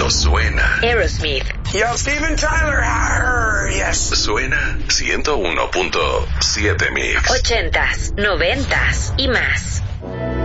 cuando suena Aerosmith. Yo, Steven Tyler, yes. Suena 101.7 Mix. 80s, 90s y más.